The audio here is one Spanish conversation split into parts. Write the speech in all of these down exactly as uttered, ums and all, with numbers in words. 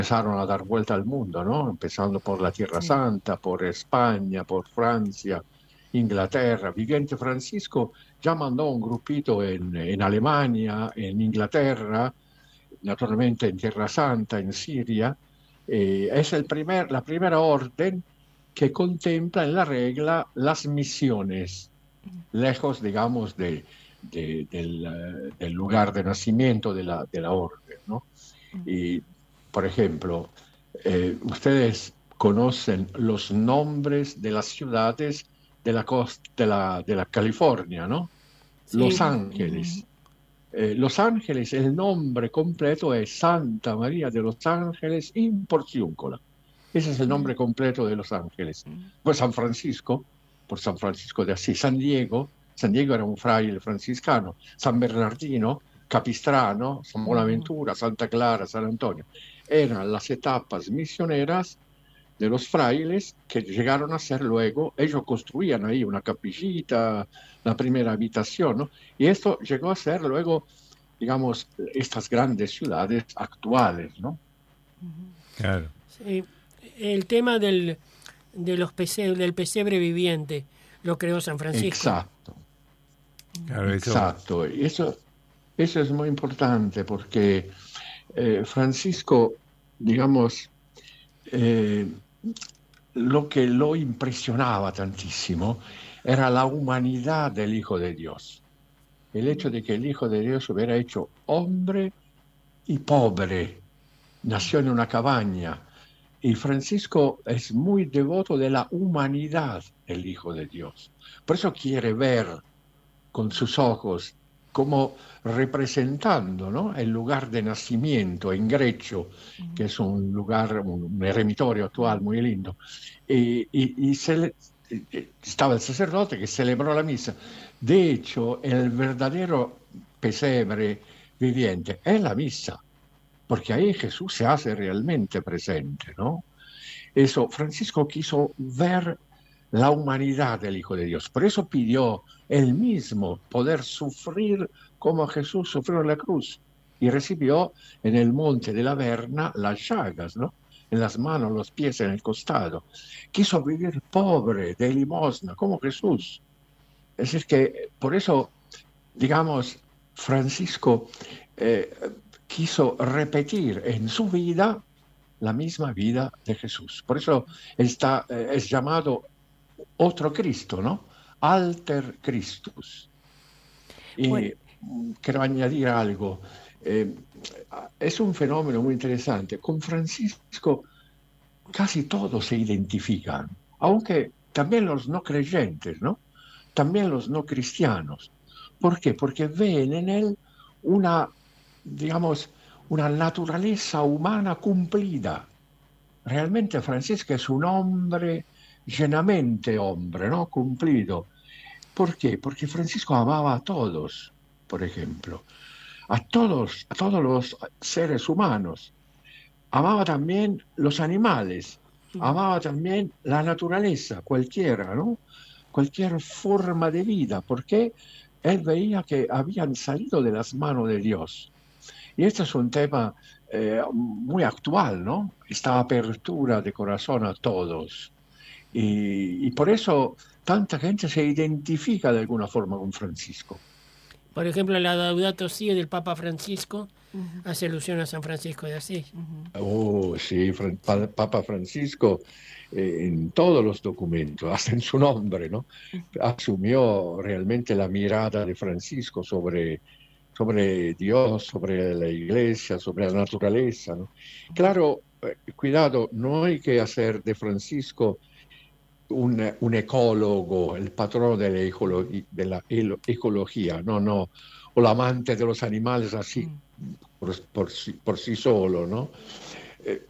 empezaron a dar vuelta al mundo, ¿no? Empezando por la Tierra Sí. Santa, por España, por Francia, Inglaterra. Vigente Francisco ya mandó un grupito en, en Alemania, en Inglaterra, naturalmente en Tierra Santa, en Siria. Eh, es el primer, la primera orden que contempla en la regla las misiones, lejos, digamos, de, de, del, uh, del, lugar de nacimiento de la, de la orden, ¿no? Y, por ejemplo, eh, ustedes conocen los nombres de las ciudades de la costa de la, de la California, ¿no? Sí. Los Ángeles. Eh, Los Ángeles, el nombre completo es Santa María de Los Ángeles in Porciúncula. Ese es el nombre completo de Los Ángeles. Pues San Francisco, por San Francisco de Asís. San Diego, San Diego era un fraile franciscano. San Bernardino, Capistrano, San Buenaventura, Santa Clara, San Antonio. Eran las etapas misioneras de los frailes que llegaron a ser luego, ellos construían ahí una capillita, la primera habitación, ¿no? Y esto llegó a ser luego, digamos, estas grandes ciudades actuales, ¿no? Claro. Sí. El tema del, de los pese, del pesebre viviente lo creó San Francisco. Exacto. Claro, eso. Exacto. Y eso, eso es muy importante porque eh, Francisco, digamos, eh, lo que lo impresionaba tantísimo era la humanidad del Hijo de Dios. El hecho de que el Hijo de Dios hubiera hecho hombre y pobre, nació en una cabaña. Y Francisco es muy devoto de la humanidad del Hijo de Dios. Por eso quiere ver con sus ojos como representando, ¿no?, el lugar de nacimiento en Grecho, que es un lugar, un, un eremitorio actual muy lindo. Y, y, y se le, estaba el sacerdote que celebró la misa. De hecho, el verdadero pesebre viviente es la misa, porque ahí Jesús se hace realmente presente, ¿no? Eso, Francisco quiso ver la humanidad del Hijo de Dios. Por eso pidió él mismo poder sufrir como Jesús sufrió en la cruz y recibió en el monte de la Verna las llagas, ¿no?, en las manos, los pies, en el costado. Quiso vivir pobre, de limosna, como Jesús. Es decir, que por eso, digamos, Francisco eh, quiso repetir en su vida la misma vida de Jesús. Por eso está, eh, es llamado otro Cristo, ¿no? Alter Christus. Y Bueno. quiero añadir algo. Eh, es un fenómeno muy interesante. Con Francisco casi todos se identifican, aunque también los no creyentes, ¿no? También los no cristianos. ¿Por qué? Porque ven en él una, digamos, una naturaleza humana cumplida. Realmente Francisco es un hombre llenamente hombre, ¿no?, cumplido. ¿Por qué? Porque Francisco amaba a todos, por ejemplo, a todos, a todos los seres humanos. Amaba también los animales, amaba también la naturaleza, cualquiera, ¿no?, cualquier forma de vida, porque él veía que habían salido de las manos de Dios. Y este es un tema eh, muy actual, ¿no? Esta apertura de corazón a todos. Y, y por eso tanta gente se identifica de alguna forma con Francisco. Por ejemplo, la Laudato Si del Papa Francisco uh-huh. hace alusión a San Francisco de Asís. Uh-huh. Oh, sí, Fran- pa- Papa Francisco eh, en todos los documentos, hasta en su nombre, ¿no?, asumió realmente la mirada de Francisco sobre, sobre Dios, sobre la iglesia, sobre la naturaleza, ¿no? Claro, eh, cuidado, no hay que hacer de Francisco un, un ecólogo, el patrón de la, ecologi- de la elo- ecología, no, no, o el amante de los animales así, por, por, sí, por sí solo, ¿no? Eh,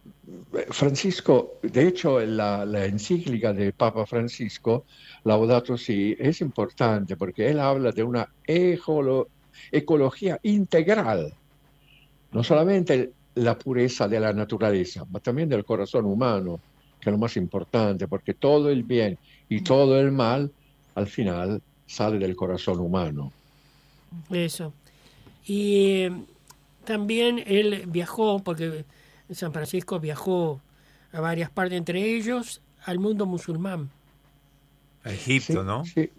Francisco, de hecho, la, la encíclica de Papa Francisco, Laudato Si, es importante porque él habla de una ecolo- ecología integral, no solamente la pureza de la naturaleza, pero también del corazón humano, que es lo más importante, porque todo el bien y todo el mal, al final, sale del corazón humano. Eso. Y eh, también él viajó, porque San Francisco viajó a varias partes, entre ellos al mundo musulmán. A Egipto, sí, ¿no? Sí,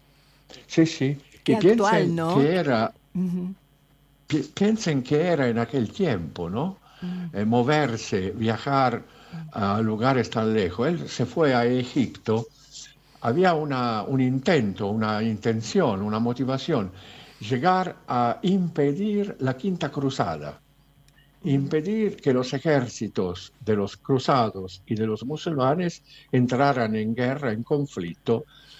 sí. sí. Qué Y actual, piensen ¿no? que era, Ujú. pi- piensen que era en aquel tiempo, ¿no? Eh, moverse, viajar a lugares tan lejos. Él se fue a Egipto. Había una, un intento, una intención, una motivación, llegar a impedir la Quinta Cruzada, impedir que los ejércitos de los cruzados y de los musulmanes entraran en guerra, en conflicto,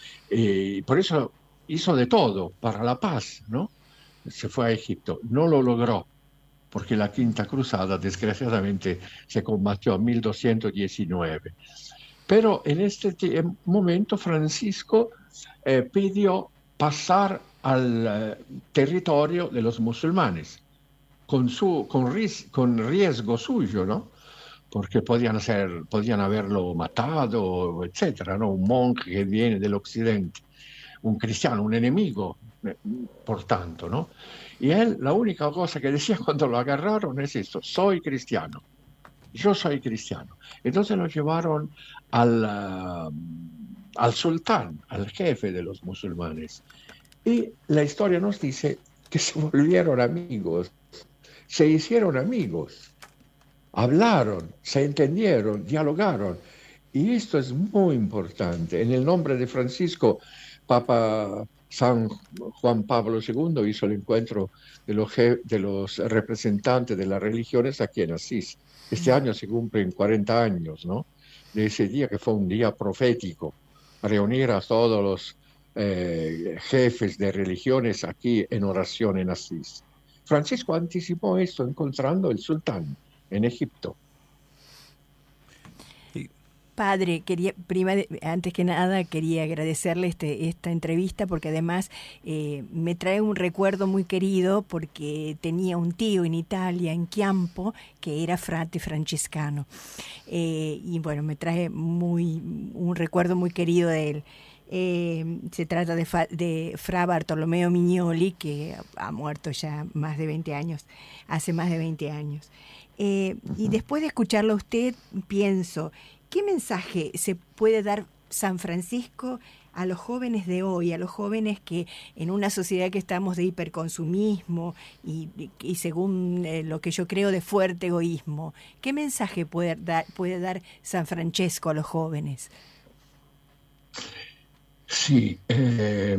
y por eso hizo de todo para la paz, ¿no? Se fue a Egipto, no lo logró, porque la Quinta Cruzada desgraciadamente se combatió en mil doscientos diecinueve. Pero en este t- momento Francisco eh, pidió pasar al eh, territorio de los musulmanes, con, su, con, ris- con riesgo suyo, ¿no? Porque podían, ser, podían haberlo matado, etcétera, ¿no? Un monje que viene del occidente, un cristiano, un enemigo, eh, por tanto, ¿no? Y él, la única cosa que decía cuando lo agarraron es esto: soy cristiano, yo soy cristiano. Entonces lo llevaron al, uh, al sultán, al jefe de los musulmanes. Y la historia nos dice que se volvieron amigos, se hicieron amigos, hablaron, se entendieron, dialogaron. Y esto es muy importante. En el nombre de Francisco, Papa San Juan Pablo segundo hizo el encuentro de los, de los representantes de las religiones aquí en Asís. Este año se cumplen cuarenta años, ¿no? De ese día, que fue un día profético, reunir a todos los eh, jefes de religiones aquí en oración en Asís. Francisco anticipó esto encontrando el sultán en Egipto. Padre, quería, prima, antes que nada quería agradecerle este, esta entrevista, porque además eh, me trae un recuerdo muy querido, porque tenía un tío en Italia, en Chiampo, que era frate franciscano. Eh, y bueno, me trae muy un recuerdo muy querido de él. Eh, se trata de, fa, de Fra Bartolomeo Mignoli, que ha muerto ya más de veinte años, hace más de veinte años. Eh, y después de escucharlo a usted, pienso, ¿qué mensaje se puede dar San Francisco a los jóvenes de hoy, a los jóvenes que en una sociedad que estamos de hiperconsumismo y, y según eh, lo que yo creo, de fuerte egoísmo? ¿Qué mensaje puede dar, puede dar San Francesco a los jóvenes? Sí, eh,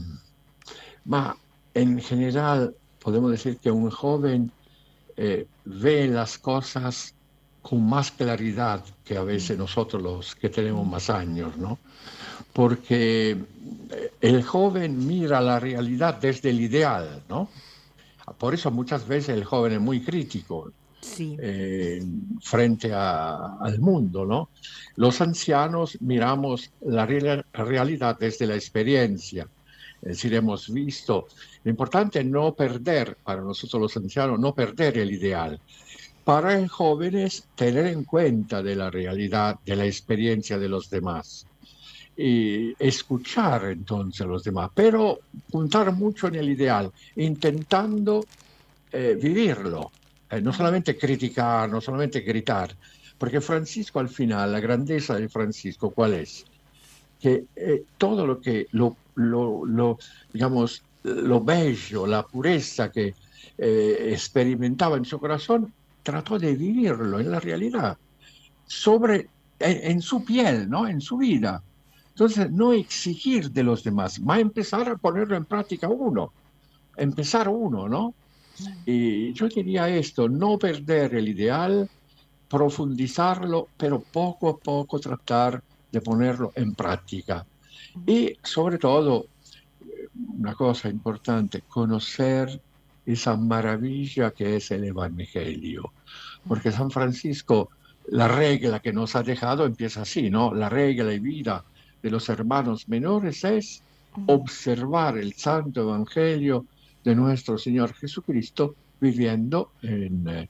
ma en general podemos decir que un joven eh, ve las cosas con más claridad que a veces nosotros los que tenemos más años, ¿no? Porque el joven mira la realidad desde el ideal, ¿no? Por eso muchas veces el joven es muy crítico, sí. eh, frente a, al mundo, ¿no? Los ancianos miramos la real, realidad desde la experiencia. Es decir, hemos visto, lo importante es no perder, para nosotros los ancianos, no perder el ideal. Para el joven es tener en cuenta de la realidad, de la experiencia de los demás. Y escuchar entonces a los demás, pero puntar mucho en el ideal, intentando eh, vivirlo, eh, no solamente criticar, no solamente gritar, porque Francisco al final, la grandeza de Francisco, ¿cuál es? Que eh, todo lo que, lo, lo, lo, digamos, lo bello, la pureza que eh, experimentaba en su corazón, trató de vivirlo en la realidad, sobre, en, en su piel, ¿no? En su vida. Entonces, no exigir de los demás, más empezar a ponerlo en práctica uno, empezar uno, ¿no? Y yo diría esto: no perder el ideal, profundizarlo, pero poco a poco tratar de ponerlo en práctica. Y sobre todo, una cosa importante, conocer esa maravilla que es el Evangelio. Porque San Francisco, la regla que nos ha dejado empieza así, ¿no? La regla y vida de los hermanos menores es observar el Santo Evangelio de nuestro Señor Jesucristo, viviendo en eh,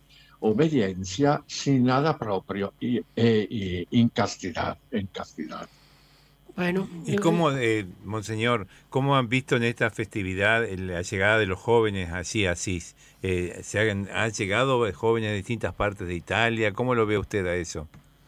obediencia, sin nada propio y, e, y en castidad, en castidad. Bueno, ¿Y cómo, eh, Monseñor, cómo han visto en esta festividad la llegada de los jóvenes así a Asís? Eh, ¿se han, han llegado jóvenes de distintas partes de Italia? ¿Cómo lo ve usted a eso?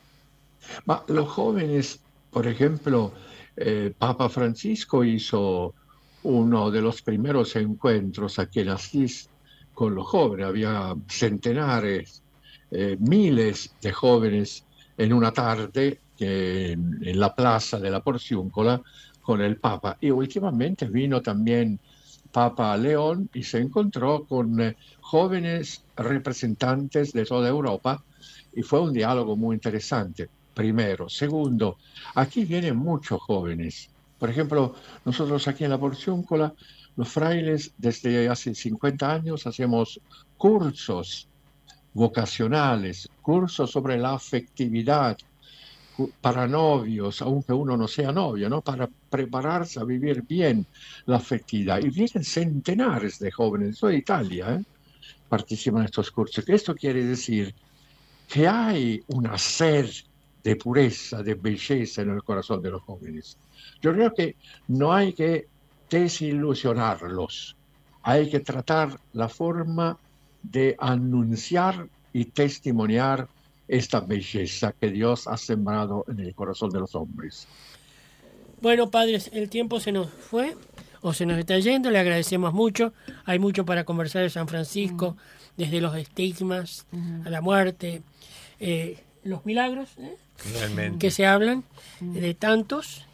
Ma los jóvenes, por ejemplo, eh, Papa Francisco hizo uno de los primeros encuentros aquí en Asís con los jóvenes. Había centenares, eh, miles de jóvenes en una tarde eh, en, en la plaza de la Porciúncula con el Papa. Y últimamente vino también Papa León y se encontró con eh, jóvenes representantes de toda Europa y fue un diálogo muy interesante. Primero. Segundo, aquí vienen muchos jóvenes. Por ejemplo, nosotros aquí en la Porciúncula, los frailes, desde hace cincuenta años hacemos cursos vocacionales, cursos sobre la afectividad para novios, aunque uno no sea novio, ¿no? Para prepararse a vivir bien la afectividad. Y vienen centenares de jóvenes de toda Italia, ¿eh? Participan en estos cursos. Esto quiere decir que hay una sed de pureza, de belleza en el corazón de los jóvenes. Yo creo que no hay que desilusionarlos, hay que tratar la forma de anunciar y testimoniar esta belleza que Dios ha sembrado en el corazón de los hombres. Bueno, padres, el tiempo se nos fue o se nos está yendo, le agradecemos mucho. Hay mucho para conversar de San Francisco, uh-huh. desde los estigmas uh-huh. a la muerte, eh, los milagros ¿eh? que se hablan, uh-huh. de tantos.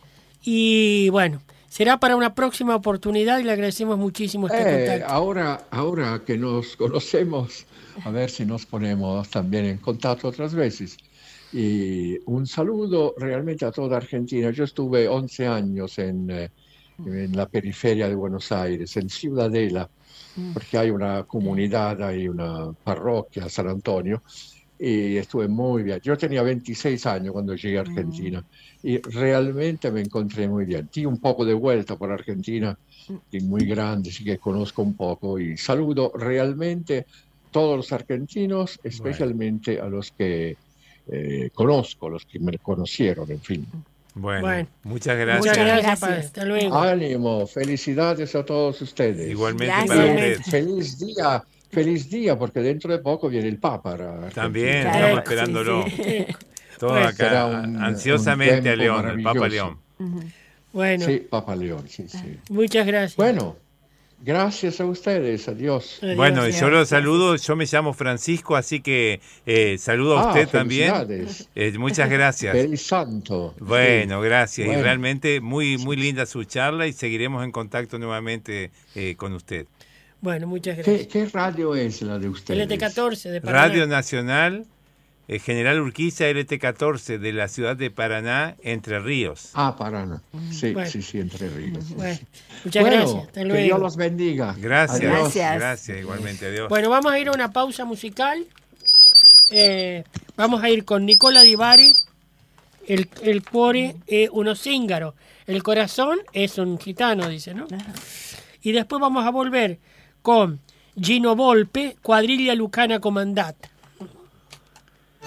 Y bueno, será para una próxima oportunidad y le agradecemos muchísimo este eh, contacto. Ahora, ahora que nos conocemos, a ver si nos ponemos también en contacto otras veces. Y un saludo realmente a toda Argentina. Yo estuve once años en, eh, en la periferia de Buenos Aires, en Ciudadela, porque hay una comunidad, hay una parroquia, San Antonio, y estuve muy bien. Yo tenía veintiséis años cuando llegué a Argentina y realmente me encontré muy bien. Di un poco de vuelta por Argentina, y muy grande, así que conozco un poco y saludo realmente a todos los argentinos, especialmente bueno. a los que eh, conozco, los que me conocieron, en fin. Bueno, bueno, muchas gracias. Muchas gracias, gracias. padre. Hasta luego. Ánimo, felicidades a todos ustedes. Igualmente Gracias. para usted. Feliz día, feliz día, porque dentro de poco viene el Papa. También, Claro, estamos esperándolo. sí, sí. Todo Bueno, acá, un, ansiosamente un a León, el Papa León. Uh-huh. Bueno, Sí, Papa León, sí, sí. muchas gracias. Bueno, gracias a ustedes, adiós. Adiós. Bueno, Adiós. yo lo saludo, yo me llamo Francisco, así que eh, saludo a Ah, usted también. felicidades. Eh, muchas gracias. Feliz santo. Bueno, gracias. Bueno. Y realmente muy muy linda su charla y seguiremos en contacto nuevamente eh, con usted. Bueno, muchas gracias. ¿Qué, ¿Qué radio es la de ustedes? L T catorce de Paraná. Radio Nacional, eh, General Urquiza, L T catorce de la ciudad de Paraná, Entre Ríos. Ah, Paraná. Sí, Bueno. sí, sí, Entre Ríos. Bueno, muchas Bueno, gracias. Hasta que Dios luego. los bendiga. Gracias. Adiós. Gracias. Gracias, igualmente. Adiós. Bueno, vamos a ir a una pausa musical. Eh, vamos a ir con Nicola Di Bari. El, el cuore es uno zingaro. El corazón es un gitano, dice, ¿no? Y después vamos a volver con Gino Volpe, Cuadrilla Lucana Comandata.